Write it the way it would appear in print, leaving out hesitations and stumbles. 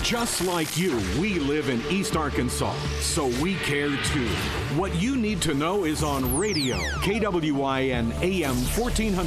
Just like you, we live in East Arkansas, so we care too. What you need to know is on radio. KWIN AM 1400.